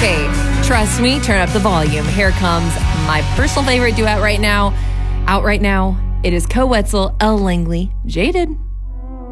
Okay, trust me, turn up the volume. Here comes my personal favorite duet right now. Out right now, it is Koe Wetzel, Elle Langley, Jaded.